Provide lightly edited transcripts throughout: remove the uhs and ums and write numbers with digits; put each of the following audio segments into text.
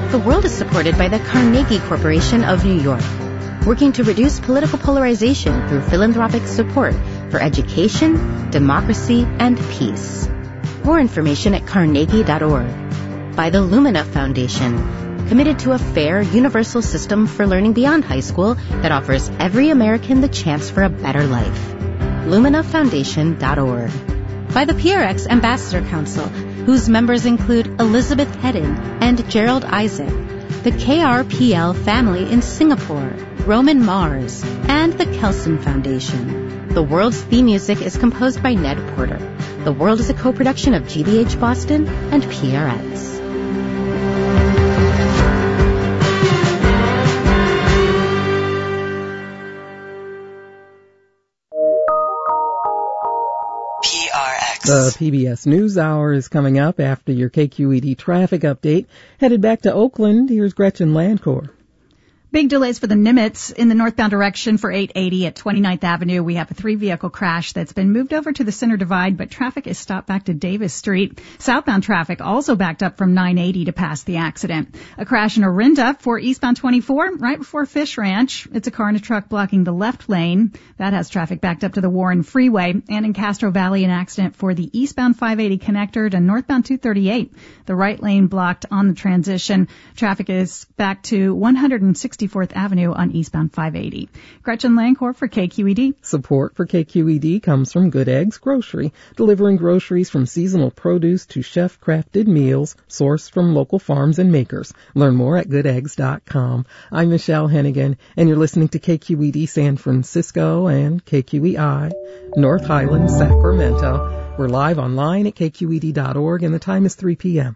The World is supported by the Carnegie Corporation of New York, working to reduce political polarization through philanthropic support for education, democracy, and peace. More information at carnegie.org. By the Lumina Foundation, committed to a fair, universal system for learning beyond high school that offers every American the chance for a better life. LuminaFoundation.org. By the PRX Ambassador Council, whose members include Elizabeth Hedden and Gerald Isaac, the KRPL family in Singapore, Roman Mars, and the Kelson Foundation. The World's theme music is composed by Ned Porter. The World is a co-production of GBH Boston and PRX. The PBS NewsHour is coming up after your KQED traffic update. Headed back to Oakland, here's Gretchen Landcore. Big delays for the Nimitz in the northbound direction for 880 at 29th Avenue. We have a 3-vehicle crash that's been moved over to the center divide, but traffic is stopped back to Davis Street. Southbound traffic also backed up from 980 to past the accident. A crash in Orinda for eastbound 24 right before Fish Ranch. It's a car and a truck blocking the left lane. That has traffic backed up to the Warren Freeway. And in Castro Valley, an accident for the eastbound 580 connector to northbound 238. The right lane blocked on the transition. Traffic is back to 164th Avenue on eastbound 580. Gretchen Landcore for KQED. Support for KQED comes from Good Eggs Grocery, delivering groceries from seasonal produce to chef-crafted meals sourced from local farms and makers. Learn more at goodeggs.com. I'm Michelle Hennigan, and you're listening to KQED San Francisco and KQEI North Highlands, Sacramento. We're live online at kqed.org, and the time is 3 p.m.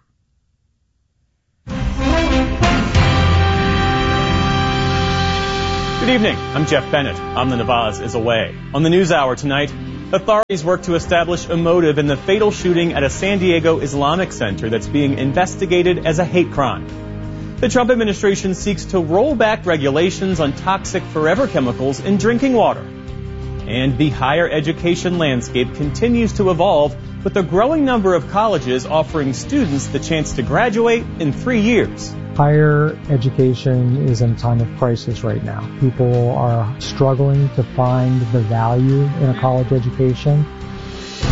Good evening. I'm Jeff Bennett. Amna Nawaz is away. On the NewsHour tonight, authorities work to establish a motive in the fatal shooting at a San Diego Islamic center that's being investigated as a hate crime. The Trump administration seeks to roll back regulations on toxic forever chemicals in drinking water. And the higher education landscape continues to evolve, with a growing number of colleges offering students the chance to graduate in 3 years. Higher education is in a time of crisis right now. People are struggling to find the value in a college education.